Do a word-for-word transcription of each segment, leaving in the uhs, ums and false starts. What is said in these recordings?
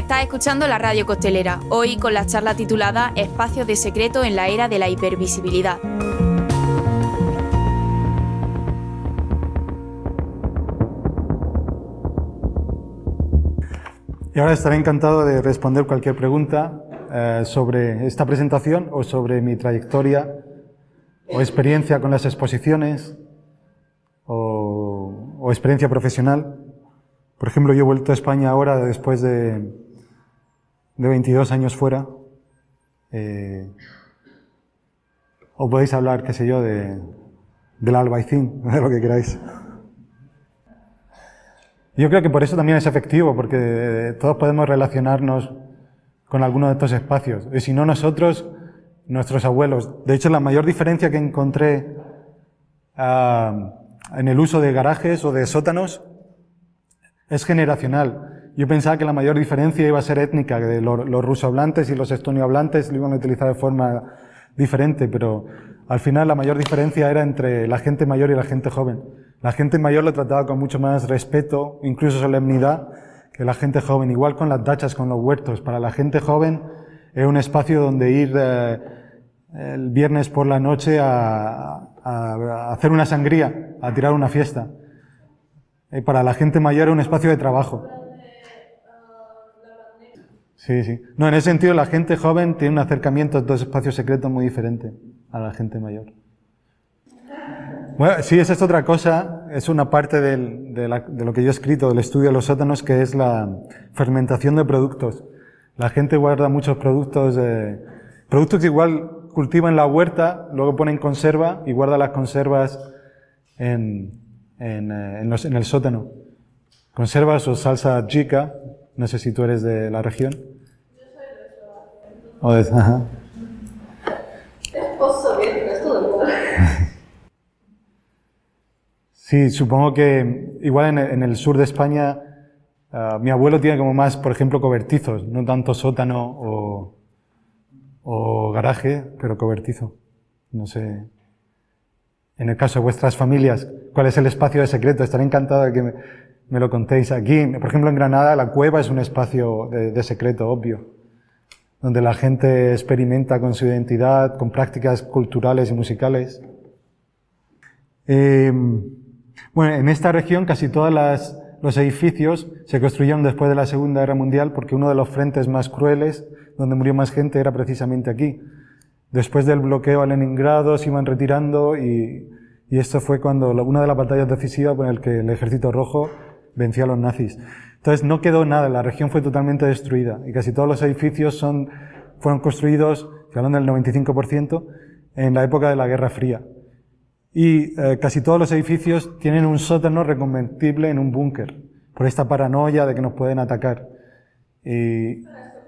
Estás escuchando la Radio Costelera, hoy con la charla titulada Espacios de secreto en la era de la hipervisibilidad. Y ahora estaré encantado de responder cualquier pregunta eh, sobre esta presentación o sobre mi trayectoria o experiencia con las exposiciones o, o experiencia profesional. Por ejemplo, yo he vuelto a España ahora después de, de veintidós años fuera. Eh, o podéis hablar, qué sé yo, de, del Albaicín, de lo que queráis. Yo creo que por eso también es efectivo, porque todos podemos relacionarnos con alguno de estos espacios. Y si no nosotros, nuestros abuelos. De hecho, la mayor diferencia que encontré uh, en el uso de garajes o de sótanos es generacional. Yo pensaba que la mayor diferencia iba a ser étnica, que los, los rusohablantes y los estoniohablantes lo iban a utilizar de forma diferente, pero al final la mayor diferencia era entre la gente mayor y la gente joven. La gente mayor lo trataba con mucho más respeto, incluso solemnidad, que la gente joven. Igual con las dachas, con los huertos. Para la gente joven era un espacio donde ir eh, el viernes por la noche a, a, a hacer una sangría, a tirar una fiesta. Y para la gente mayor era un espacio de trabajo. Sí, sí. No, en ese sentido la gente joven tiene un acercamiento a estos espacios secretos muy diferente a la gente mayor. Bueno, sí, esa es otra cosa, es una parte del, de, la, de lo que yo he escrito, del estudio de los sótanos, que es la fermentación de productos. La gente guarda muchos productos, eh, productos que igual cultiva en la huerta, luego pone en conserva y guarda las conservas en, en, eh, en, los, en el sótano. Conservas o salsa chica, no sé si tú eres de la región. Yo soy de eso. O de, ajá. Es post-soviético, es todo el mundo. Sí, supongo que igual en el, en el sur de España uh, mi abuelo tiene como más, por ejemplo, cobertizos, no tanto sótano o, o garaje, pero cobertizo. No sé. En el caso de vuestras familias, ¿cuál es el espacio de secreto? Estaré encantado de que me, me lo contéis. Aquí, por ejemplo, en Granada, la cueva es un espacio de, de secreto, obvio, donde la gente experimenta con su identidad, con prácticas culturales y musicales. Eh, Bueno, en esta región casi todos los edificios se construyeron después de la Segunda Guerra Mundial porque uno de los frentes más crueles donde murió más gente era precisamente aquí. Después del bloqueo a Leningrado se iban retirando y, y esto fue cuando una de las batallas decisivas con el que el Ejército Rojo venció a los nazis. Entonces no quedó nada, la región fue totalmente destruida y casi todos los edificios son, fueron construidos, estoy hablando del noventa y cinco por ciento, en la época de la Guerra Fría. Y eh, casi todos los edificios tienen un sótano reconvertible en un búnker, por esta paranoia de que nos pueden atacar. Y...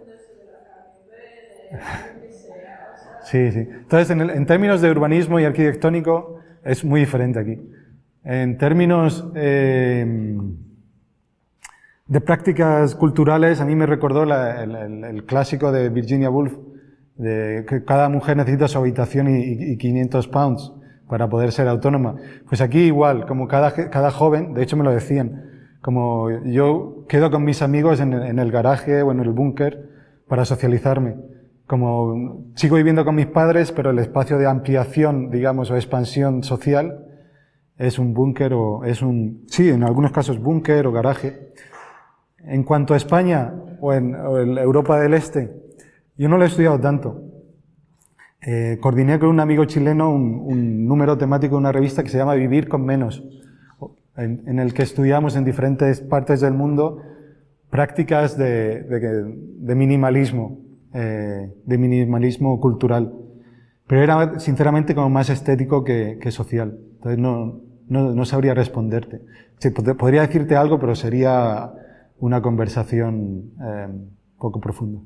Sí, sí. Entonces, en, el, en términos de urbanismo y arquitectónico, es muy diferente aquí. En términos eh, de prácticas culturales, a mí me recordó la, el, el, el clásico de Virginia Woolf, de que cada mujer necesita su habitación y, y, y quinientos pounds para poder ser autónoma. Pues aquí igual, como cada, cada joven, de hecho me lo decían, como yo quedo con mis amigos en, en el garaje o en el búnker para socializarme. Como sigo viviendo con mis padres, pero el espacio de ampliación, digamos, o expansión social es un búnker o es un, sí, en algunos casos búnker o garaje. En cuanto a España o en, o en Europa del Este, yo no lo he estudiado tanto. Eh, coordiné con un amigo chileno un, un número temático de una revista que se llama Vivir con Menos, en, en el que estudiamos en diferentes partes del mundo prácticas de, de, de minimalismo, eh, de minimalismo cultural. Pero era sinceramente como más estético que, que social. Entonces no, no, no sabría responderte. Sí, podría decirte algo, pero sería una conversación eh, poco profunda.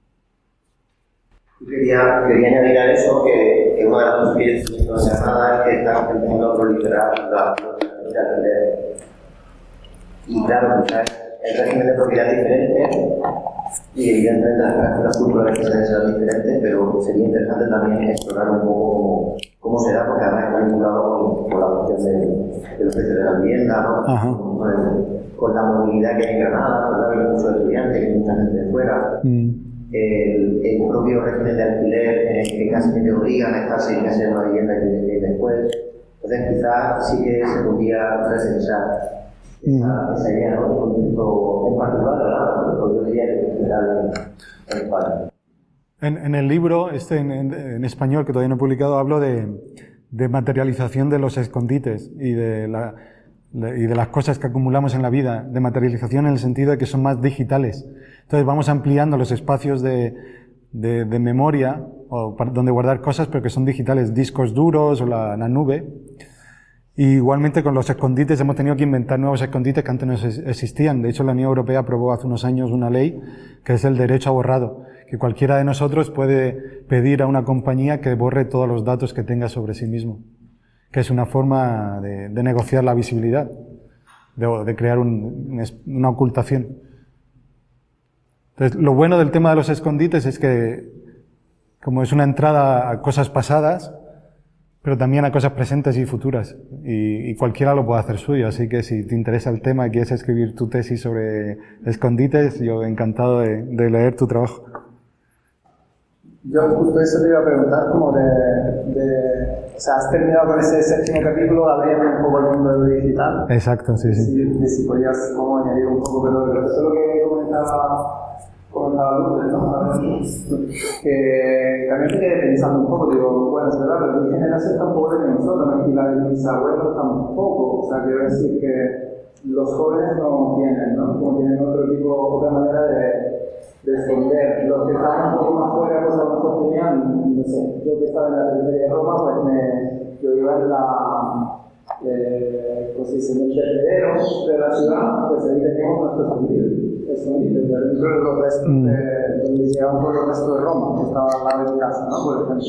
Quería, quería añadir a eso que, que una de las posibilidades de Granada es que está empezando a proliferar la posibilidad de aprender. Y claro, quizás el régimen de propiedad es diferente y evidentemente las prácticas culturales que se serán diferentes, pero sería interesante también explorar un poco cómo, cómo se da, porque además está vinculado con, con la cuestión de, del precio de la vivienda, ¿no? Con, el, con con la movilidad que hay en Granada, ¿verdad? Hay muchos estudiantes, hay mucha gente de fuera. Mm. El, el propio régimen de alquiler en el que casi te obligan a estar seis meses en una vivienda y después. Entonces quizás sí que se podría resentar esa, esa idea, ¿no? Un contexto en particular, ¿verdad? Porque yo diría que en general en España. En, en el libro, este en, en, en español, que todavía no he publicado, hablo de, de materialización de los escondites y de, la, de, y de las cosas que acumulamos en la vida, de materialización en el sentido de que son más digitales. Entonces vamos ampliando los espacios de, de, de memoria, o para, donde guardar cosas, pero que son digitales, discos duros o la, la nube. Y igualmente con los escondites hemos tenido que inventar nuevos escondites que antes no existían. De hecho, la Unión Europea aprobó hace unos años una ley que es el derecho a borrado, que cualquiera de nosotros puede pedir a una compañía que borre todos los datos que tenga sobre sí mismo, que es una forma de, de negociar la visibilidad, de, de crear un, una ocultación. Entonces, lo bueno del tema de los escondites es que, como es una entrada a cosas pasadas, pero también a cosas presentes y futuras, y, y cualquiera lo puede hacer suyo, así que si te interesa el tema y quieres escribir tu tesis sobre escondites, yo encantado de, de leer tu trabajo. Yo justo eso te iba a preguntar, como de, de o sea, has terminado con ese séptimo capítulo abriendo un poco el mundo de lo digital. Exacto, sí, sí. De, de si podías como añadir un poco, pero, pero eso es lo que comentaba comentaba Lourdes, ¿no? Que también me quedé pensando un poco, digo, bueno, es verdad, pero mi generación tampoco es de nosotros, ¿no? Y la de mis abuelos tampoco, o sea, quiero decir que los jóvenes no tienen, ¿no? Como tienen otro tipo, otra manera de, de esconder. Los que estaban un poco más fuera, pues a lo mejor tenían, no sé, yo que estaba en la periferia de Roma, pues me, yo iba en la, eh, pues dice, en el vertedero de la ciudad, pues ahí teníamos nuestros escondites. Escondites, dentro de los restos mm. de donde llegaban por los restos de Roma, que estaba al lado de casa, ¿no? Por ejemplo.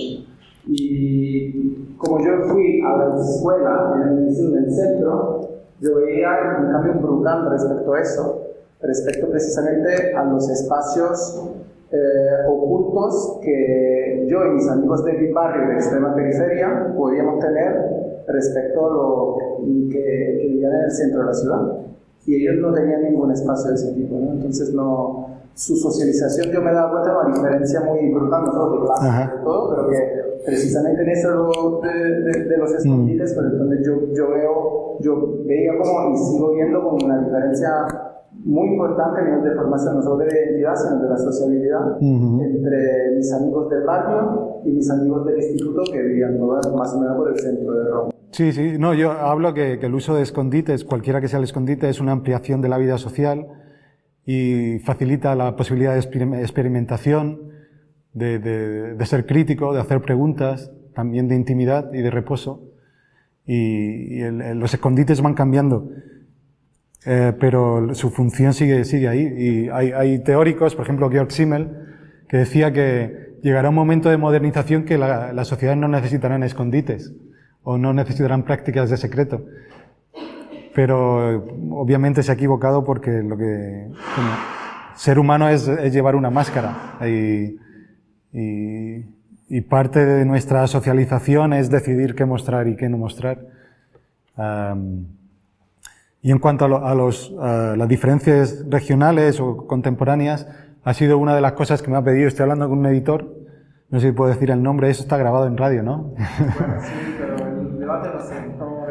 Y como yo fui a la escuela en el liceo del centro, yo veía un cambio brutal respecto a eso, respecto precisamente a los espacios eh, ocultos que yo y mis amigos de mi barrio de extrema periferia podíamos tener respecto a lo que, que vivían en el centro de la ciudad. Y ellos no tenían ningún espacio de ese tipo, ¿no? Entonces, no, su socialización, yo me he dado cuenta de una diferencia muy brutal, no solo de clase y todo, pero que precisamente en eso de, de, de los escondites, mm. pero entonces yo, yo veo, yo veía como, y sigo viendo como una diferencia muy importante a nivel de formación, no solo de la identidad, sino de la sociabilidad, mm-hmm. entre mis amigos del barrio y mis amigos del instituto que vivían todos más o menos por el centro de Roma. Sí, sí, no, yo hablo que, que el uso de escondites, cualquiera que sea el escondite, es una ampliación de la vida social y facilita la posibilidad de experimentación, de, de, de ser crítico, de hacer preguntas, también de intimidad y de reposo. Y, y el, el, los escondites van cambiando, eh, pero su función sigue, sigue ahí. Y hay, hay teóricos, por ejemplo Georg Simmel, que decía que llegará un momento de modernización que la, las sociedades no necesitarán escondites o no necesitarán prácticas de secreto. Pero obviamente se ha equivocado porque lo que como, ser humano es, es llevar una máscara y, y, y parte de nuestra socialización es decidir qué mostrar y qué no mostrar. Um, y en cuanto a, lo, a, los, a las diferencias regionales o contemporáneas, ha sido una de las cosas que me ha pedido. Estoy hablando con un editor, no sé si puedo decir el nombre, eso está grabado en radio, ¿no? Bueno, sí, pero el debate no sé, no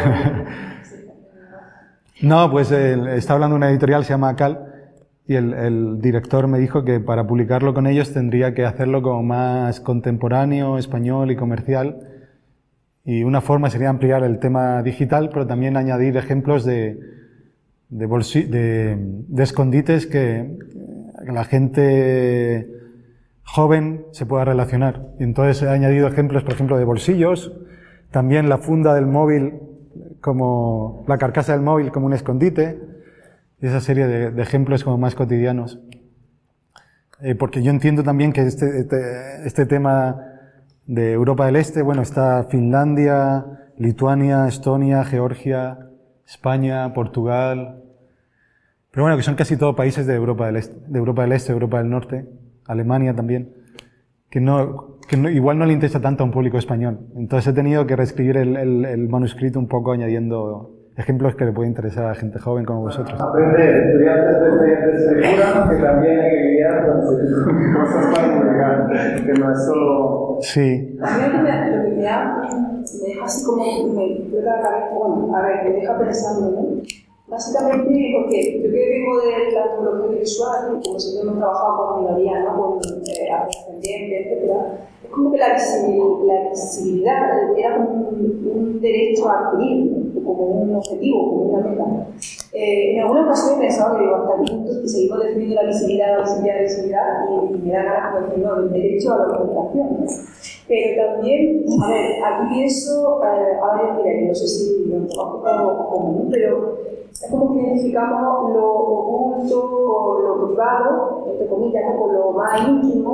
No, pues el, está hablando una editorial, se llama Acal, y el, el director me dijo que para publicarlo con ellos tendría que hacerlo como más contemporáneo, español y comercial. Y una forma sería ampliar el tema digital, pero también añadir ejemplos de, de, bolsi, de, de escondites que, que la gente joven se pueda relacionar. Y entonces he añadido ejemplos, por ejemplo, de bolsillos, también la funda del móvil, como la carcasa del móvil como un escondite, y esa serie de, de ejemplos como más cotidianos. Eh, porque yo entiendo también que este, este, este tema de Europa del Este, bueno, está Finlandia, Lituania, Estonia, Georgia, España, Portugal, pero bueno, que son casi todos países de Europa del Este, de Europa del Este, Europa del Norte, Alemania también, que no, que no, igual no le interesa tanto a un público español. Entonces he tenido que reescribir el, el, el manuscrito un poco añadiendo ejemplos que le puede interesar a gente joven como vosotros. Aprender, estudiantes de experiencias seguras, que también hay que guiar con cosas más complicadas, que no es solo... Sí. A mí lo que me, lo que me, ha, me deja así como, me explota la cabeza, bueno, a ver, me deja pensando, ¿no? Básicamente porque yo que vengo de la antropología visual, y como siempre hemos trabajado con minorías, ¿no? Con eh, afrodescendientes, etcétera, es como que la visibilidad, la visibilidad era como un, un derecho a adquirir, ¿no? Como un objetivo, como una meta. Eh, en alguna ocasión he pensado que digo, hasta aquí puntos que seguimos definiendo la visibilidad, la visibilidad, la visibilidad, y, y me da ganas de decir, no, el derecho a la comunicación, ¿no? Pero también, a ver, aquí pienso eh, a varios niveles, no sé si lo trabajo común, pero es como que identificamos lo oculto o lo privado, entre comillas, ¿no? Con lo más íntimo,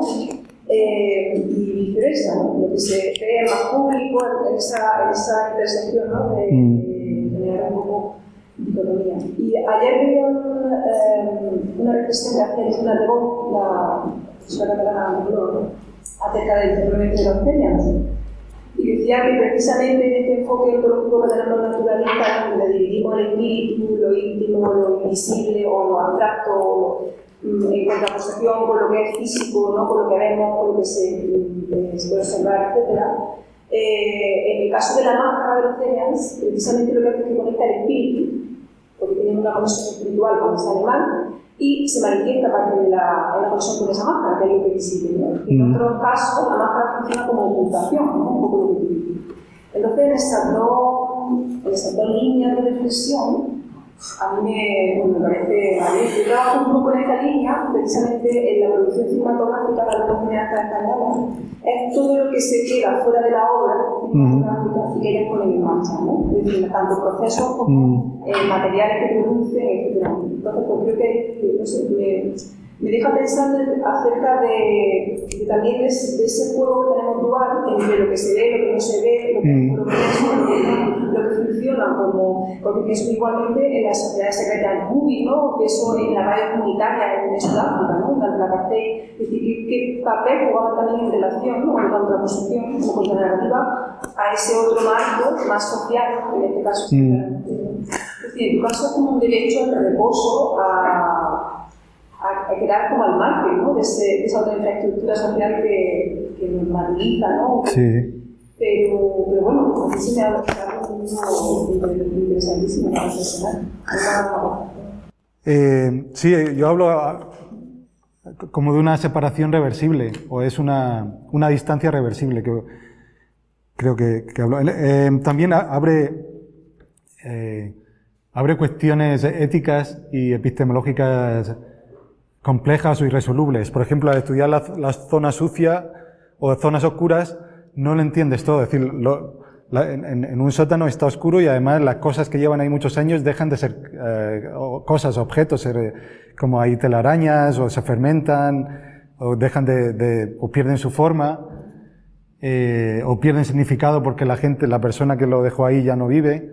eh, y viceversa, ¿no? Lo que se ve más público en esa, en esa intersección, ¿no? De, de generar un poco dicotomía. Y ayer vi un, eh, una reflexión que hacía Cristina Tegó, la profesora catalana ¿no? acerca del fenómeno de los Cerians. Y decía que precisamente en este enfoque ontológico que tenemos naturalista, donde dividimos el espíritu, lo íntimo, lo invisible o lo abstracto, en contraposición con lo que es físico, ¿no? Con lo que vemos, con lo que se, eh, se puede observar, etcétera. Eh, en el caso de la máscara de los Cerians, precisamente lo que hace es que conecta el espíritu, porque tienen una conexión espiritual con ese animal, y se manifiesta a partir de la, de la conexión con esa máscara, que es lo que visible, ¿no? En mm. otros casos, la máscara funciona como ocultación, ¿no? Un poco lo que tú. Entonces, en esas dos, en esas dos líneas de reflexión, a mí me, bueno, me parece maravilloso. Yo trabajo un poco en esta línea, precisamente en la producción cinematográfica de la cineasta española, es todo lo que se queda fuera de la obra cinematográfica mm. y que ellas ponen en marcha, ¿no? Es decir, tanto procesos como mm. eh, materiales que producen, etcétera. Entonces, pues creo que, no sé, me, me deja pensando acerca de, de también de, de ese juego que tenemos dual entre lo que se ve, lo que no se ve, lo que, mm. lo que, es, lo que funciona como, porque pienso igualmente en las sociedades secretas Bubi, ¿no? Pienso en la radio comunitaria en Sudáfrica, ¿no? Durante la apartheid, es decir, ¿qué, qué papel jugaba también en relación, ¿no? En contraposición, como contranarrativa, a ese otro marco más social, en este caso. Mm. Es decir, en tu caso es como un derecho al reposo, a a quedar como al margen, ¿no? de, ese, de esa otra infraestructura social que, que nos normaliza, ¿no? Sí. Pero, pero bueno, a mí sí me ha dado algo interesantísimo para reflexionar. Eh, sí, yo hablo a, como de una separación reversible, o es una, una distancia reversible, que creo que, que hablo. Eh, también abre, eh, abre cuestiones éticas y epistemológicas complejas o irresolubles. Por ejemplo, al estudiar las la zonas sucias o zonas oscuras, no lo entiendes todo. Es decir, lo, la, en, en un sótano está oscuro y además las cosas que llevan ahí muchos años dejan de ser eh, cosas, objetos, ser, como hay telarañas o se fermentan o dejan de, de o pierden su forma eh, o pierden significado porque la gente, la persona que lo dejó ahí ya no vive.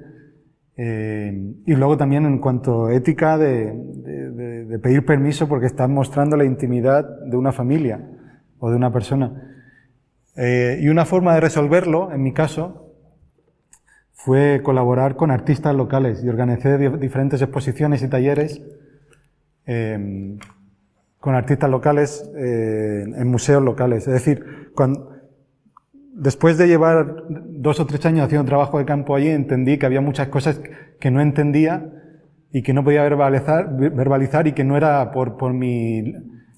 Eh, y luego también en cuanto a ética de, de, de, de pedir permiso porque están mostrando la intimidad de una familia o de una persona. Eh, y una forma de resolverlo, en mi caso, fue colaborar con artistas locales y organicé diferentes exposiciones y talleres eh, con artistas locales eh, en museos locales. Es decir, cuando después de llevar dos o tres años haciendo trabajo de campo allí, entendí que había muchas cosas que no entendía y que no podía verbalizar, verbalizar y que no era por, por mi,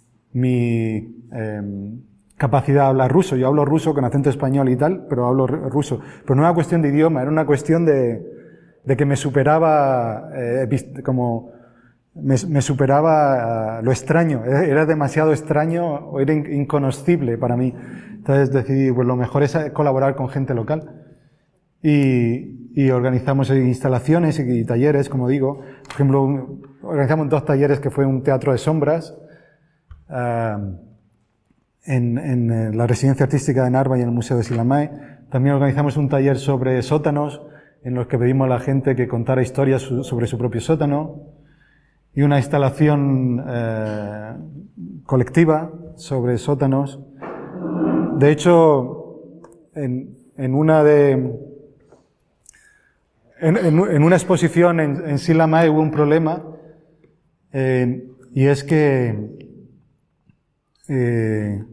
mi eh, capacidad de hablar ruso. Yo hablo ruso con acento español y tal, pero hablo ruso. Pero no era una cuestión de idioma, era una cuestión de, de que me superaba, eh, como, me, me superaba uh, lo extraño. Era demasiado extraño o era inconocible para mí. Entonces decidí, pues lo mejor es colaborar con gente local. Y, y organizamos instalaciones y, y talleres, como digo. Por ejemplo, un, organizamos dos talleres que fue un teatro de sombras uh, en, en la residencia artística de Narva y en el Museo de Silamae. También organizamos un taller sobre sótanos, en los que pedimos a la gente que contara historias sobre su propio sótano. Y una instalación eh, colectiva sobre sótanos. De hecho, en, en una de... en, en, en una exposición en, en Silamae hubo un problema, eh, y es que eh,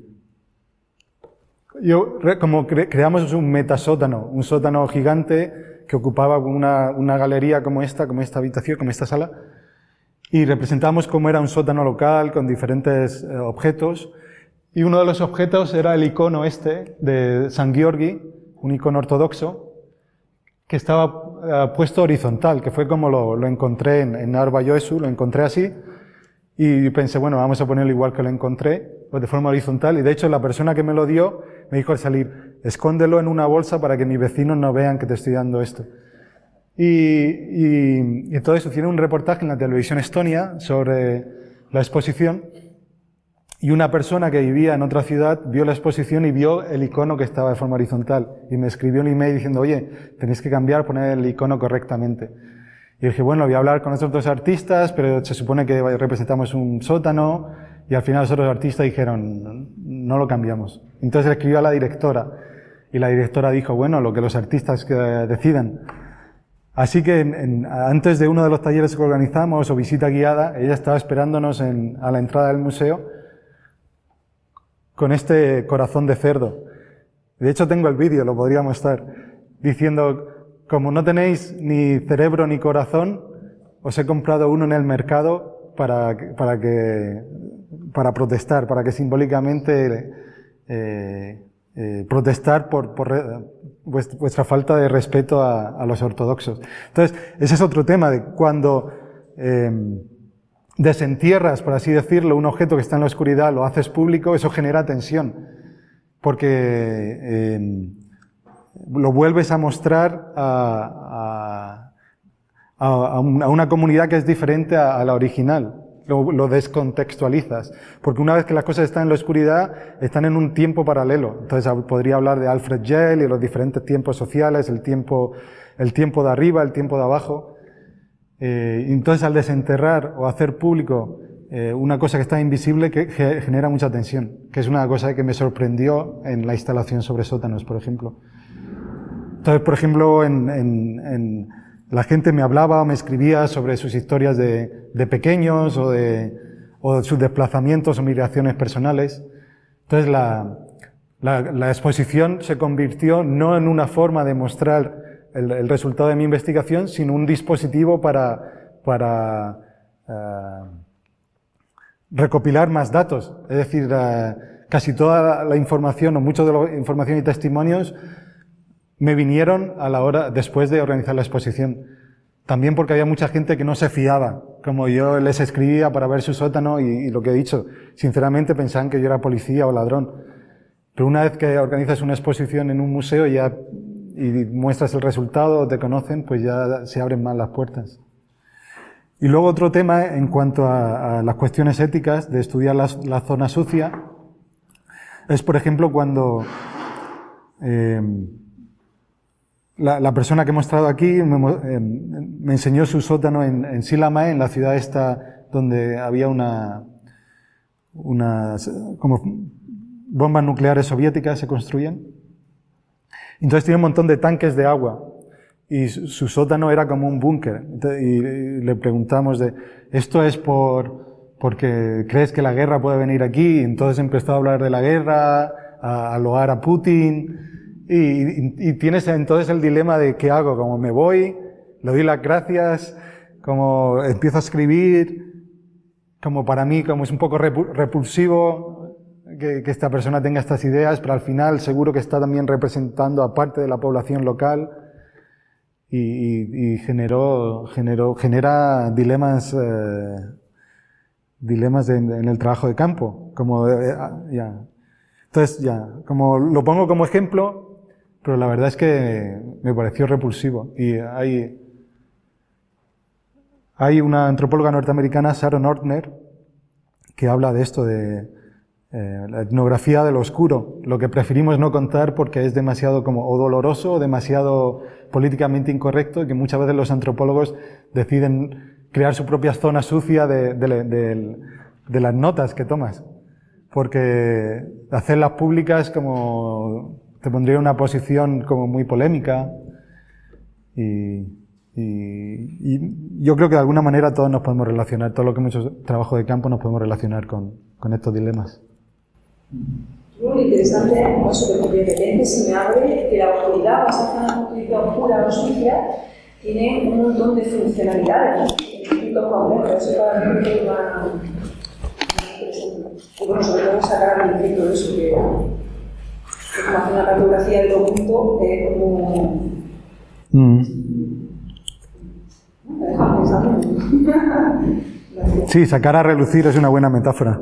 yo, como cre, creamos un metasótano, un sótano gigante que ocupaba una, una galería como esta, como esta habitación, como esta sala, y representamos cómo era un sótano local con diferentes eh, objetos, y uno de los objetos era el icono este de San Giorgi, un icono ortodoxo, que estaba uh, puesto horizontal, que fue como lo, lo encontré en, en Arba Joesu, lo encontré así, y pensé, bueno, vamos a ponerlo igual que lo encontré, pues de forma horizontal, y de hecho la persona que me lo dio me dijo al salir, escóndelo en una bolsa para que mis vecinos no vean que te estoy dando esto. Y, y, y entonces hicieron un reportaje en la televisión estonia sobre la exposición, y una persona que vivía en otra ciudad vio la exposición y vio el icono que estaba de forma horizontal, y me escribió un email diciendo, oye, tenéis que cambiar, poner el icono correctamente. Y dije, bueno, voy a hablar con estos dos artistas, pero se supone que representamos un sótano, y al final los otros artistas dijeron, no lo cambiamos. Entonces le escribió a la directora, y la directora dijo, bueno, lo que los artistas que decidan. Así que en, en, antes de uno de los talleres que organizamos, o visita guiada, ella estaba esperándonos en, a la entrada del museo, con este corazón de cerdo. De hecho tengo el vídeo, lo podría mostrar, diciendo, como no tenéis ni cerebro ni corazón, os he comprado uno en el mercado para, para que, para protestar, para que simbólicamente, eh, eh, protestar por, por vuestra falta de respeto a, a los ortodoxos. Entonces, ese es otro tema de cuando, eh, desentierras, por así decirlo, un objeto que está en la oscuridad, lo haces público, eso genera tensión, porque eh, lo vuelves a mostrar a, a, a una comunidad que es diferente a, a la original, lo, lo descontextualizas, porque una vez que las cosas están en la oscuridad, están en un tiempo paralelo. Entonces podría hablar de Alfred Jell y los diferentes tiempos sociales, el tiempo, el tiempo de arriba, el tiempo de abajo. Eh, entonces, al desenterrar o hacer público eh, una cosa que está invisible, que, que genera mucha tensión, que es una cosa que me sorprendió en la instalación sobre sótanos, por ejemplo. Entonces, por ejemplo, en, en, en, la gente me hablaba o me escribía sobre sus historias de, de pequeños o de, o de sus desplazamientos o migraciones personales. Entonces, la, la, la exposición se convirtió no en una forma de mostrar El, el resultado de mi investigación, sino un dispositivo para, para uh, recopilar más datos. Es decir, uh, casi toda la, la información, o mucho de la información y testimonios, me vinieron a la hora, después de organizar la exposición. También porque había mucha gente que no se fiaba, como yo les escribía para ver su sótano, y, y lo que he dicho, sinceramente pensaban que yo era policía o ladrón. Pero una vez que organizas una exposición en un museo ya y muestras el resultado, te conocen, pues ya se abren más las puertas. Y luego otro tema en cuanto a, a las cuestiones éticas de estudiar la, la zona sucia es, por ejemplo, cuando eh, la, la persona que he mostrado aquí me, eh, me enseñó su sótano en, en Silamae, en la ciudad esta donde había una, unas como bombas nucleares soviéticas se construían. Entonces tiene un montón de tanques de agua y su, su sótano era como un búnker. Y, y le preguntamos de, ¿esto es por, porque crees que la guerra puede venir aquí? Y entonces empezó a hablar de la guerra, a, a loar a Putin. Y, y, y tienes entonces el dilema de ¿qué hago? Como me voy, le doy las gracias, como empiezo a escribir, como para mí como es un poco repulsivo que, que esta persona tenga estas ideas, pero al final seguro que está también representando a parte de la población local y, y, y generó, generó, genera dilemas, eh, dilemas de, en el trabajo de campo, como eh, ya. Entonces ya, como lo pongo como ejemplo, pero la verdad es que me pareció repulsivo. Y hay, hay una antropóloga norteamericana, Sharon Ortner, que habla de esto, de eh, la etnografía de lo oscuro, lo que preferimos no contar porque es demasiado como o doloroso o demasiado políticamente incorrecto, y que muchas veces los antropólogos deciden crear su propia zona sucia de, de, de, de las notas que tomas. Porque hacerlas públicas como te pondría en una posición como muy polémica y, Y, y yo creo que de alguna manera todos nos podemos relacionar, todo lo que hemos hecho trabajo de campo nos podemos relacionar con, con estos dilemas. Muy interesante, eso que de repente se me abre que la oscuridad, basada en la nutrición oscura o sucia, tiene un montón de funcionalidades, distintos complejos. Eso para mí es una interesante. Y bueno, sobre todo sacar al efecto de eso, que es como hacer una cartografía de los puntos, es como... Mm. Me deja pensando. Sí, sacar a relucir es una buena metáfora.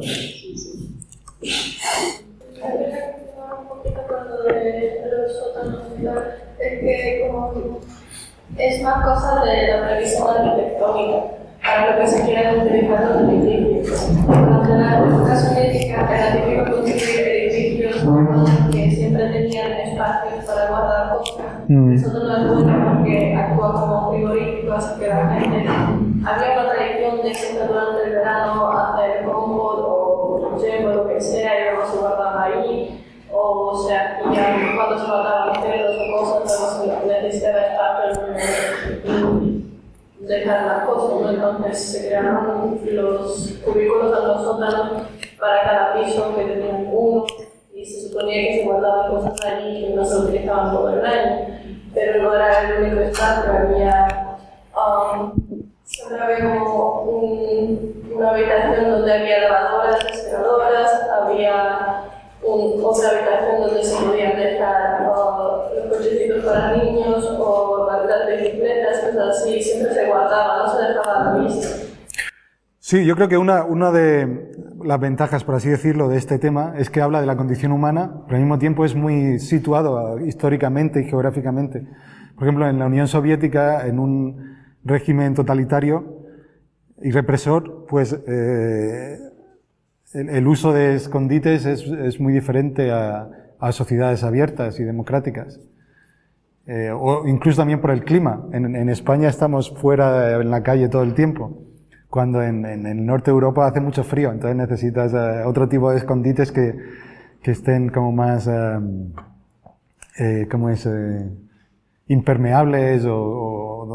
Es que como es más cosa de la previsión arquitectónica para lo que se quieran utilizar los edificios. Durante la época soviética era típico construir edificios que siempre tenían espacios para guardar cosas. Mm. Eso no es bueno porque actúa como frigorífico, así que la gente había una tradición de siempre durante el verano hacer compost o yem o lo que sea y luego se guardaba ahí. O sea, ya cuando se mataban cerdos o cosas, luego se necesitaba espacio y dejar las cosas, ¿no? Entonces se crearon los cubículos en los sótanos para cada piso que tenían uno y se suponía que se guardaban cosas allí que no se utilizaban todo el año, pero no era el único espacio, había um, siempre había como un, una habitación donde había lavadoras, aspiradoras, había Un, otra habitación donde se podían dejar uh, los cochecitos para niños o las bicicletas, cosas así, siempre se guardaba, no se dejaba a la vista. Sí, yo creo que una, una de las ventajas, por así decirlo, de este tema es que habla de la condición humana, pero al mismo tiempo es muy situado históricamente y geográficamente. Por ejemplo, en la Unión Soviética, en un régimen totalitario y represor, pues eh, el, el uso de escondites es, es muy diferente a, a sociedades abiertas y democráticas. Eh, o incluso también por el clima. En, en España estamos fuera en la calle todo el tiempo, cuando en, en el norte de Europa hace mucho frío, entonces necesitas uh, otro tipo de escondites que, que estén como más, uh, eh, ¿cómo es? Eh, impermeables o, o,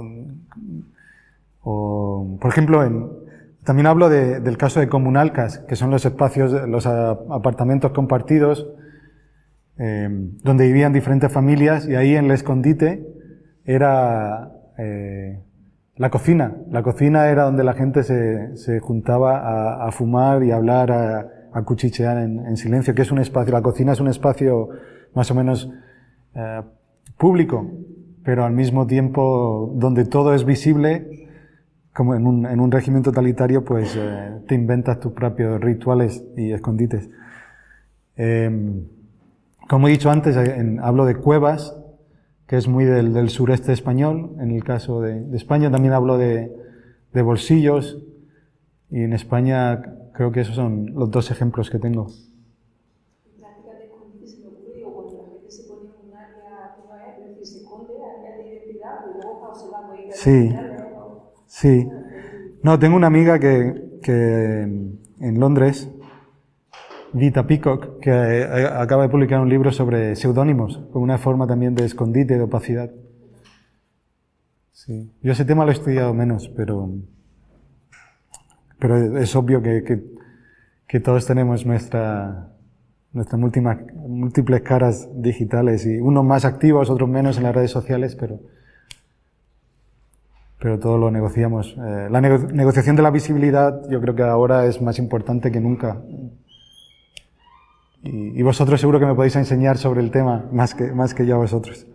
o, por ejemplo, en, también hablo de, del caso de comunalcas, que son los espacios, los apartamentos compartidos, eh, donde vivían diferentes familias, y ahí en el escondite era eh, la cocina. La cocina era donde la gente se, se juntaba a, a fumar y a hablar, a, a cuchichear en, en silencio, que es un espacio, la cocina es un espacio más o menos eh, público, pero al mismo tiempo donde todo es visible. Como en un, en un régimen totalitario, pues eh, te inventas tus propios rituales y escondites. Eh, como he dicho antes, en, hablo de cuevas, que es muy del, del sureste español, en el caso de, de España. También hablo de, de bolsillos, y en España creo que esos son los dos ejemplos que tengo. Prácticas de escondite se me ocurre, digo, cuando la gente se pone en un área, ¿cómo es? Es decir, se esconde a nivel de identidad y luego está observando ahí. Sí. Sí. No, tengo una amiga que, que en Londres, Vita Peacock, que acaba de publicar un libro sobre seudónimos, como una forma también de escondite, de opacidad. Sí. Yo ese tema lo he estudiado menos, pero, pero es obvio que, que, que todos tenemos nuestra, nuestras múltiples caras digitales, y unos más activos, otros menos en las redes sociales, pero... pero todo lo negociamos. Eh, la nego- negociación de la visibilidad yo creo que ahora es más importante que nunca. Y, y vosotros seguro que me podéis enseñar sobre el tema, más que, más que yo a vosotros.